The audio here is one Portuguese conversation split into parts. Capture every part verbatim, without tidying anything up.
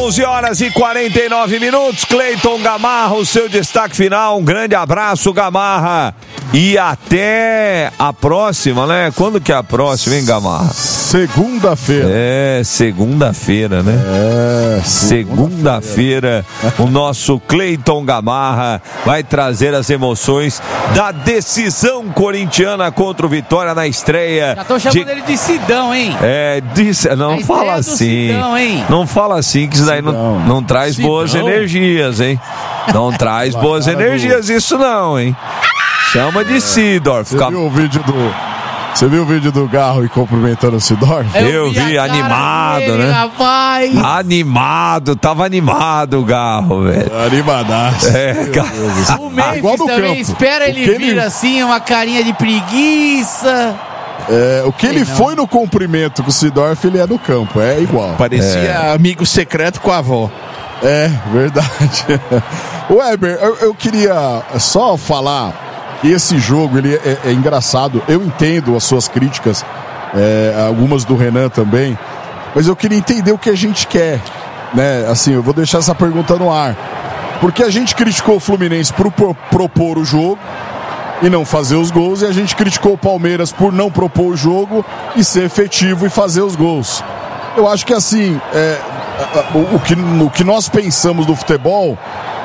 onze horas e quarenta e nove minutos. Cleiton Gamarra, o seu destaque final. Um grande abraço, Gamarra. E até a próxima, né? Quando que é a próxima, hein, Gamarra? Segunda-feira. É, segunda-feira, né? É, segunda-feira. O nosso Cleiton Gamarra vai trazer as emoções da decisão corintiana contra o Vitória na estreia. Já tô chamando de... ele de Sidão, hein? É, disse... não a fala assim. Sidão, hein? Não fala assim, que isso daí não, não traz Sidão. boas energias, hein? Não traz boas energias isso não, hein? Chama de Sidorf. Você viu o vídeo do... Você viu o vídeo do Garro e cumprimentando o Sidorf? Eu, Eu vi, vi animado, dele, né? Rapaz. Animado, tava animado o Garro, velho. Animadaço. É, cara. O Memphis também, campo. espera ele vir ele... assim, uma carinha de preguiça. É, o que ele não. foi no cumprimento com o Sidorf, ele é no campo, é igual. Parecia é. amigo secreto com a avó. É, verdade. Weber, eu, eu queria só falar... E esse jogo, ele é, é engraçado. Eu entendo as suas críticas, é, algumas do Renan também, mas eu queria entender o que a gente quer, né? Assim, eu vou deixar essa pergunta no ar. Porque a gente criticou o Fluminense por pro, propor o jogo e não fazer os gols, e a gente criticou o Palmeiras por não propor o jogo e ser efetivo e fazer os gols. Eu acho que assim, é, o, o, que, o que nós pensamos do futebol...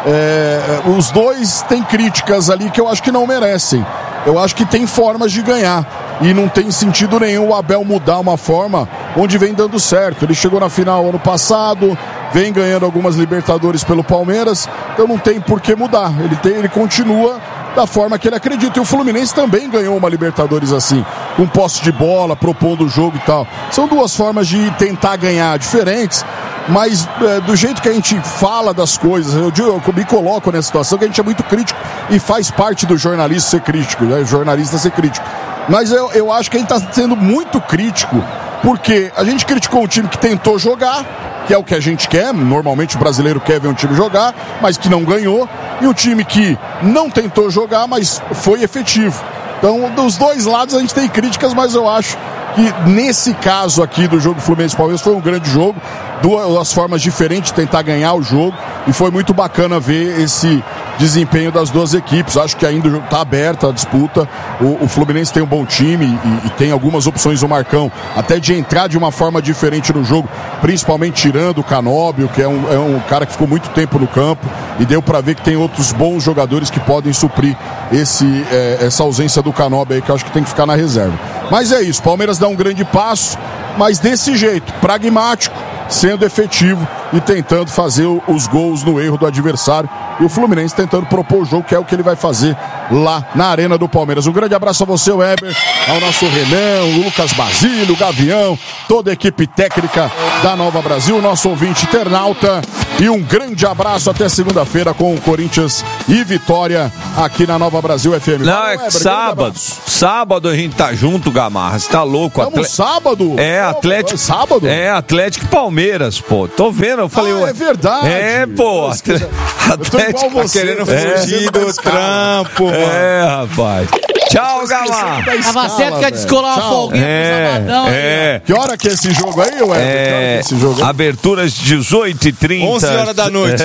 É, os dois têm críticas ali que eu acho que não merecem. Eu acho que tem formas de ganhar e não tem sentido nenhum o Abel mudar uma forma onde vem dando certo. Ele chegou na final ano passado, vem ganhando algumas Libertadores pelo Palmeiras, então não tem por que mudar. Ele, tem, ele continua da forma que ele acredita. E o Fluminense também ganhou uma Libertadores assim, com posse de bola, propondo o jogo e tal. São duas formas de tentar ganhar diferentes. Mas é, do jeito que a gente fala das coisas, eu, eu, eu me coloco nessa situação que a gente é muito crítico e faz parte do jornalista ser crítico, né? Jornalista ser crítico. Mas eu, eu acho que a gente está sendo muito crítico porque a gente criticou um time que tentou jogar, que é o que a gente quer, normalmente o brasileiro quer ver um time jogar, mas que não ganhou, e um time que não tentou jogar, mas foi efetivo. Então, dos dois lados a gente tem críticas, mas eu acho que nesse caso aqui do jogo Fluminense e Palmeiras foi um grande jogo, duas formas diferentes de tentar ganhar o jogo, e foi muito bacana ver esse desempenho das duas equipes. Acho que ainda está aberta a disputa. O, o Fluminense tem um bom time e, e tem algumas opções do Marcão até de entrar de uma forma diferente no jogo, principalmente tirando o Canóbio, que é um, é um cara que ficou muito tempo no campo, e deu para ver que tem outros bons jogadores que podem suprir esse, é, essa ausência do Canóbio aí, que eu acho que tem que ficar na reserva. Mas é isso, Palmeiras dá um grande passo, mas desse jeito, pragmático, sendo efetivo e tentando fazer os gols no erro do adversário, e o Fluminense tentando propor o jogo, que é o que ele vai fazer lá na Arena do Palmeiras. Um grande abraço a você, Weber, ao nosso Renan, o Lucas Basílio, o Gavião, toda a equipe técnica da Nova Brasil, nosso ouvinte internauta, e um grande abraço até segunda-feira com o Corinthians e Vitória aqui na Nova Brasil F M. Não, Valeu, é Weber, sábado, sábado a gente tá junto, Gamarra, você tá louco? Atle... sábado? É, Atlético, é sábado? É, Atlético e Palmeiras, pô, tô vendo, eu falei... Ah, é verdade. É, pô, Atlético, Atlético você, querendo fugir do trampo, mano. É, rapaz. Tchau, Gamarra. Tava certo que ia descolar uma folguinha é, pro sabadão. É. Aí. Que hora que é esse jogo aí, Weber? É, que hora que é esse jogo aí? Aberturas dezoito e trinta. onze horas da noite.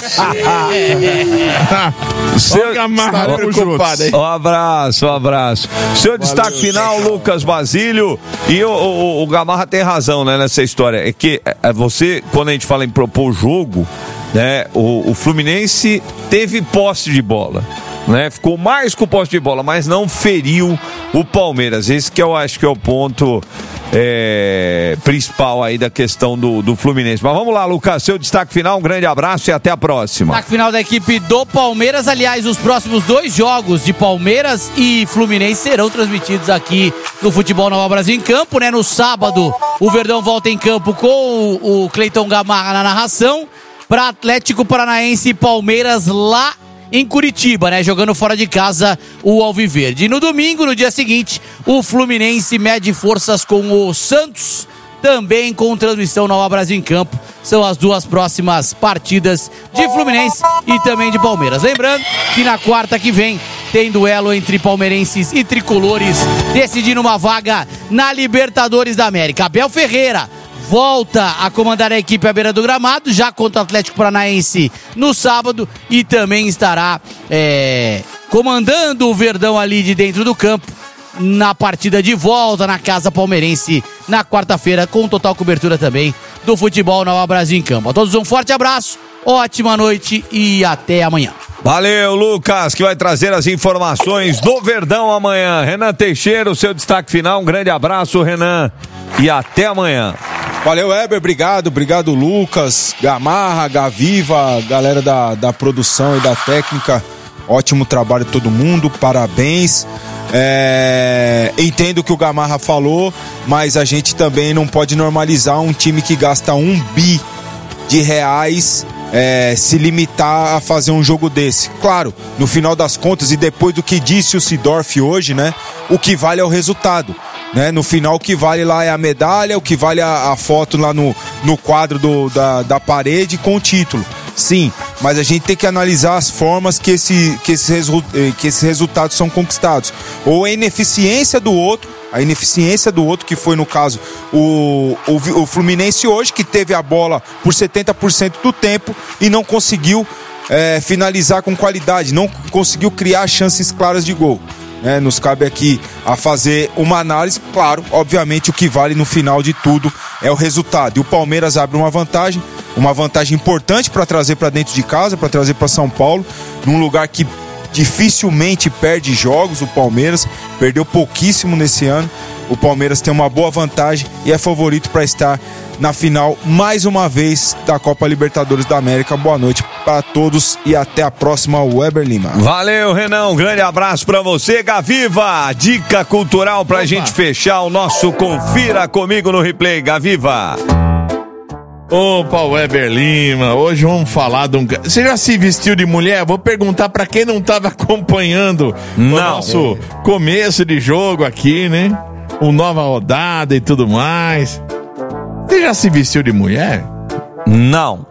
Seu... Gamarra preocupado aí. Um abraço, um abraço. Seu Valeu, destaque final, tchau. Lucas Basílio. E o, o, o Gamarra tem razão, né, nessa história. É que é, você, quando a gente fala em propor jogo, né, o, o Fluminense teve posse de bola. Né? Ficou mais com o posse de bola, mas não feriu o Palmeiras. Esse que eu acho que é o ponto é, principal aí da questão do, do Fluminense. Mas vamos lá, Lucas, seu destaque final, um grande abraço e até a próxima. Destaque final da equipe do Palmeiras. Aliás, os próximos dois jogos de Palmeiras e Fluminense serão transmitidos aqui no Futebol Nova Brasil em campo, né? No sábado, o Verdão volta em campo com o, o Cleiton Gamarra na narração para Atlético Paranaense e Palmeiras lá em Curitiba, né? Jogando fora de casa o Alviverde. E no domingo, no dia seguinte, o Fluminense mede forças com o Santos, também com transmissão Nova Brasil em campo. São as duas próximas partidas de Fluminense e também de Palmeiras. Lembrando que na quarta que vem tem duelo entre palmeirenses e tricolores, decidindo uma vaga na Libertadores da América. Abel Ferreira volta a comandar a equipe à beira do gramado, já contra o Atlético Paranaense no sábado, e também estará é, comandando o Verdão ali de dentro do campo na partida de volta na Casa Palmeirense na quarta-feira, com total cobertura também do Futebol Nova Brasil em campo. A todos um forte abraço, ótima noite e até amanhã. Valeu, Lucas, que vai trazer as informações do Verdão amanhã. Renan Teixeira, o seu destaque final. Um grande abraço, Renan, e até amanhã. Valeu, Weber, obrigado, obrigado, Lucas, Gamarra, Gaviva, galera da, da produção e da técnica. Ótimo trabalho de todo mundo, parabéns. É, entendo o que o Gamarra falou, mas a gente também não pode normalizar um time que gasta um bi de reais é, se limitar a fazer um jogo desse. Claro, no final das contas, e depois do que disse o Sidorf hoje, né, o que vale é o resultado, né? No final, o que vale lá é a medalha, o que vale a, a foto lá no, no quadro do, da, da parede com o título. Sim, mas a gente tem que analisar as formas que, esse, que, esses, resu, que esses resultados são conquistados. Ou a ineficiência do outro, a ineficiência do outro, que foi no caso o, o, o Fluminense hoje, que teve a bola por setenta por cento do tempo e não conseguiu é, finalizar com qualidade, não conseguiu criar chances claras de gol. É, nos cabe aqui a fazer uma análise, claro, obviamente o que vale no final de tudo é o resultado. E o Palmeiras abre uma vantagem, uma vantagem importante para trazer para dentro de casa, para trazer para São Paulo, num lugar que dificilmente perde jogos. O Palmeiras perdeu pouquíssimo nesse ano. O Palmeiras tem uma boa vantagem e é favorito para estar na final mais uma vez da Copa Libertadores da América. Boa noite para todos e até a próxima, Weber Lima. Valeu, Renan, um grande abraço para você. Gaviva, dica cultural pra Opa. gente fechar o nosso Confira Comigo no Replay. Gaviva. Opa, Weber Lima, hoje vamos falar de um... Você já se vestiu de mulher? Vou perguntar pra quem não tava acompanhando não. o nosso começo de jogo aqui, né? Uma nova rodada e tudo mais. Você já se vestiu de mulher? Não.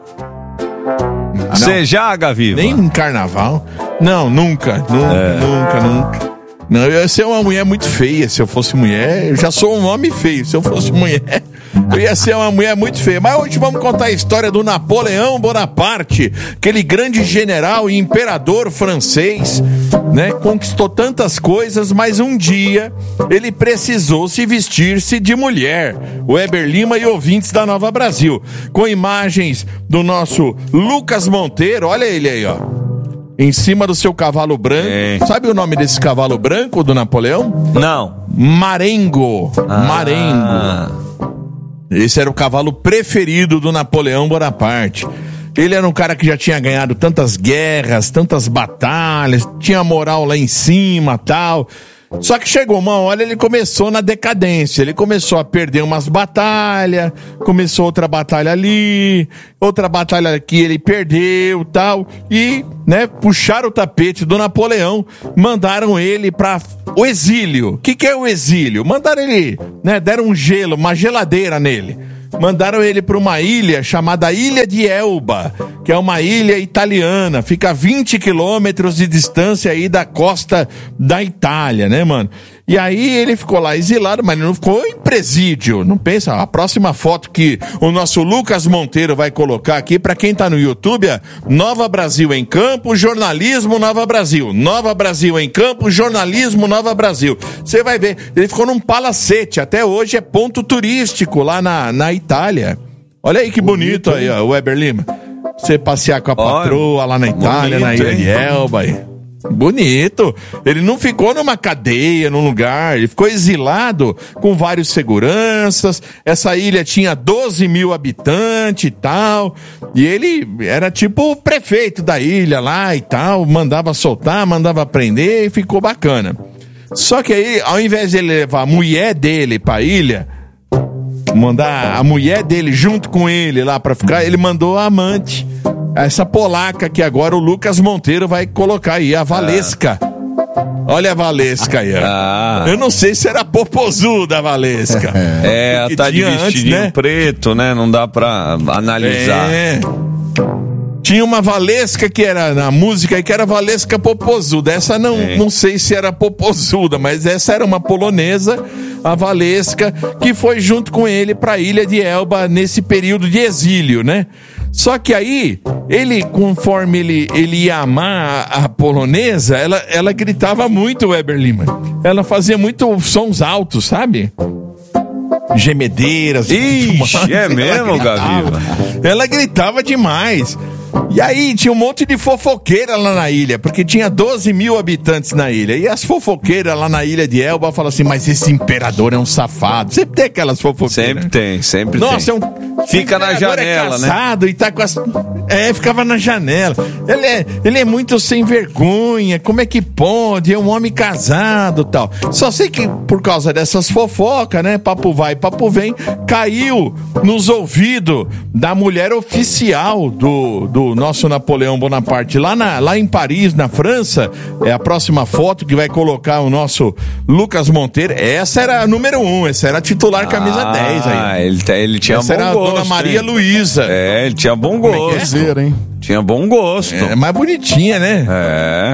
Você já, Gaviva? Nem em carnaval? Não, nunca, nunca, é. nunca, nunca. Não, eu ia ser uma mulher muito feia se eu fosse mulher. Eu já sou um homem feio. Se eu fosse mulher, eu ia ser uma mulher muito feia. Mas hoje vamos contar a história do Napoleão Bonaparte, aquele grande general e imperador francês, né? Conquistou tantas coisas, mas um dia ele precisou se vestir-se de mulher. Weber Lima e ouvintes da Nova Brasil, com imagens do nosso Lucas Monteiro. Olha ele aí, ó, em cima do seu cavalo branco. É. Sabe o nome desse cavalo branco do Napoleão? Não. Marengo. Ah. Marengo. Esse era o cavalo preferido do Napoleão Bonaparte. Ele era um cara que já tinha ganhado tantas guerras, tantas batalhas, tinha moral lá em cima, tal. Só que chegou uma hora, ele começou na decadência, ele começou a perder umas batalhas, começou outra batalha ali, outra batalha aqui ele perdeu, tal, e, né, puxaram o tapete do Napoleão, mandaram ele para o exílio. O que que é o exílio? Mandaram ele, né, deram um gelo, uma geladeira nele. Mandaram ele para uma ilha chamada Ilha de Elba, que é uma ilha italiana, fica a vinte quilômetros de distância aí da costa da Itália, né, mano? E aí ele ficou lá exilado, mas não ficou em presídio. Não pensa, a próxima foto que o nosso Lucas Monteiro vai colocar aqui, pra quem tá no YouTube, é Nova Brasil em Campo, Jornalismo Nova Brasil. Nova Brasil em Campo, Jornalismo Nova Brasil. Você vai ver, ele ficou num palacete, até hoje é ponto turístico lá na, na Itália. Olha aí que bonito, bonito aí, ó, o Weber Lima. Você passear com a patroa lá na Itália, bonito, na Ilha hein? de Elba aí. Bonito. Ele não ficou numa cadeia, num lugar, ele ficou exilado com vários seguranças. Essa ilha tinha doze mil habitantes e tal, e ele era tipo o prefeito da ilha lá e tal, mandava soltar, mandava prender, e ficou bacana. Só que aí, ao invés de ele levar a mulher dele pra ilha, mandar a mulher dele junto com ele lá pra ficar, ele mandou a amante, essa polaca que agora o Lucas Monteiro vai colocar aí, a Valesca. Ah. Olha a Valesca aí, ó. Ah. Eu não sei se era popozuda a Valesca. É, ela tá de vestidinho antes, né? preto, né? Não dá pra analisar. É. Tinha uma Valesca que era na música que era Valesca Popozuda. Essa não, não sei se era Popozuda, mas essa era uma polonesa, a Valesca, que foi junto com ele pra Ilha de Elba nesse período de exílio, né? Só que aí, ele, conforme ele, ele ia amar a, a polonesa, ela, ela gritava muito, Weber Lima. Ela fazia muito sons altos, sabe? Gemedeiras. Ixi, é mesmo, Gaviva? Ela gritava demais. E aí tinha um monte de fofoqueira lá na ilha, porque tinha doze mil habitantes na ilha. E as fofoqueiras lá na ilha de Elba falam assim, mas esse imperador é um safado. Sempre tem aquelas fofoqueiras. Sempre tem, sempre Nossa, tem. Nossa, é um... Fica na janela, é casado, né? E tá com as... É, ficava na janela. Ele é, ele é muito sem vergonha. Como é que pode? É um homem casado e tal. Só sei que por causa dessas fofocas, né? Papo vai, papo vem. Caiu nos ouvidos da mulher oficial do, do nosso Napoleão Bonaparte. Lá, na, lá em Paris, na França, é a próxima foto que vai colocar o nosso Lucas Monteiro. Essa era a número um. Essa era a titular camisa ah, dez aí. Ah, ele, ele tinha essa bom era gosto. Dona Maria hein? Luísa. É, ele tinha bom gosto. É que é? Hein? Tinha bom gosto. É mais bonitinha, né? É.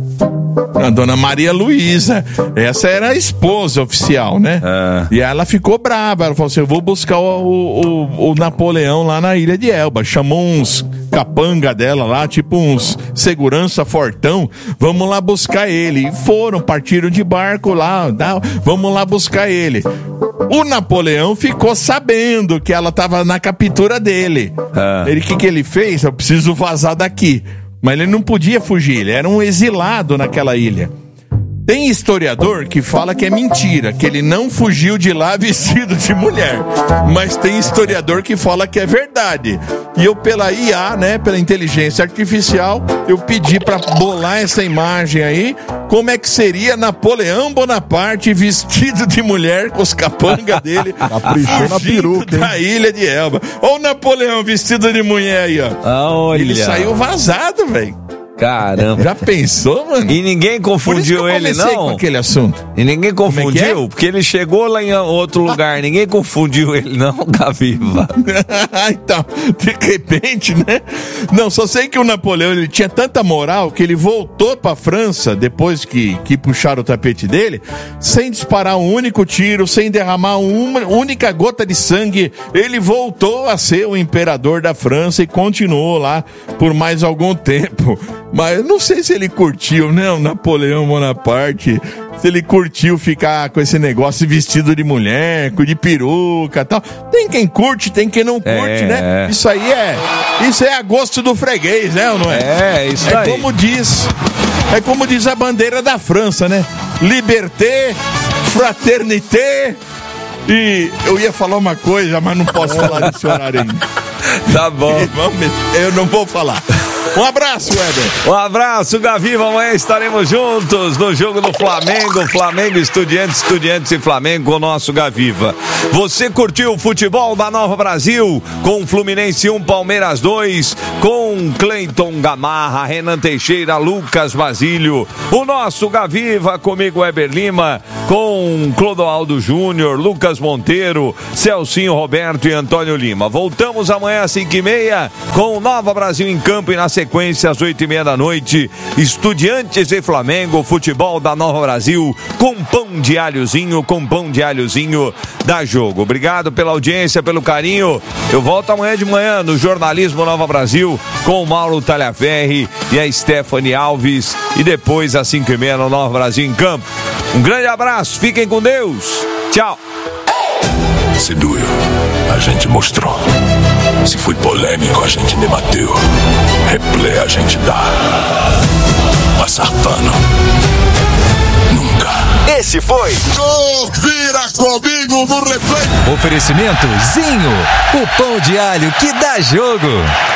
A Dona Maria Luísa. Essa era a esposa oficial, né? É. E ela ficou brava. Ela falou assim: eu vou buscar o, o, o Napoleão lá na Ilha de Elba. Chamou uns capanga dela lá, tipo uns segurança fortão. Vamos lá buscar ele. E foram, partiram de barco lá. Dá, vamos lá buscar ele. O Napoleão ficou sabendo que ela estava na captura dele. É. Ele, o que, que ele fez? Eu preciso vazar daqui. Mas ele não podia fugir, ele era um exilado naquela ilha. Tem historiador que fala que é mentira, que ele não fugiu de lá vestido de mulher. Mas tem historiador que fala que é verdade. E eu, pela I A, né, pela inteligência artificial, eu pedi pra bolar essa imagem aí, como é que seria Napoleão Bonaparte vestido de mulher com os capangas dele, Caprichou na peruca, hein? da Ilha de Elba. Olha o Napoleão vestido de mulher aí, ó. Ah, olha. Ele saiu vazado, velho. Caramba. Já pensou, mano? E ninguém confundiu ele, não? Com aquele assunto. E ninguém confundiu, é que é? porque ele chegou lá em outro lugar. Ninguém confundiu ele, não, Gaviva. Então, de repente, né? Não, só sei que o Napoleão, ele tinha tanta moral que ele voltou pra França, depois que, que puxaram o tapete dele, sem disparar um único tiro, sem derramar uma única gota de sangue. Ele voltou a ser o imperador da França e continuou lá por mais algum tempo. Mas eu não sei se ele curtiu, né, o Napoleão Bonaparte, se ele curtiu ficar com esse negócio vestido de mulher, de peruca e tal. Tem quem curte, tem quem não curte, é, né? É. Isso aí é, isso é a gosto do freguês, né, ou não é? É, isso é aí. É como diz, é como diz a bandeira da França, né? Liberté, fraternité. E eu ia falar uma coisa, mas não posso falar nesse horário ainda. Tá bom. Eu não vou falar. Um abraço, Weber. Um abraço, Gaviva. Amanhã estaremos juntos no jogo do Flamengo. Flamengo, Estudiantes, Estudiantes e Flamengo com o nosso Gaviva. Você curtiu o futebol da Nova Brasil com Fluminense um, Palmeiras dois, com Cleiton Gamarra, Renan Teixeira, Lucas Basílio. O nosso Gaviva comigo, Weber Lima, com Clodoaldo Júnior, Lucas Monteiro, Celcinho Roberto e Antônio Lima. Voltamos amanhã às cinco e meia com Nova Brasil em campo e na sequência às oito e meia da noite, Estudiantes e Flamengo, futebol da Nova Brasil, com pão de alhozinho, com pão de alhozinho da Jogo. Obrigado pela audiência, pelo carinho. Eu volto amanhã de manhã no Jornalismo Nova Brasil com o Mauro Talhaferri e a Stephanie Alves e depois às cinco e meia no Nova Brasil em campo. Um grande abraço, fiquem com Deus. Tchau. Se doeu, a gente mostrou. Se foi polêmico, a gente debateu. Replay a gente dá. Passar pano, nunca. Esse foi Vira comigo no replay. Oferecimento Zinho, o pão de alho que dá jogo.